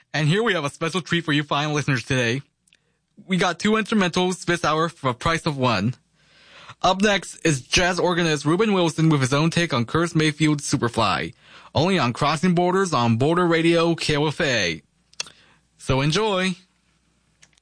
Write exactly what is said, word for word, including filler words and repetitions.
And here we have a special treat for you fine listeners today. We got two instrumentals this hour for the price of one. Up next is jazz organist Reuben Wilson with his own take on Curtis Mayfield's Superfly, only on Crossing Borders on Border Radio K O F A. So enjoy!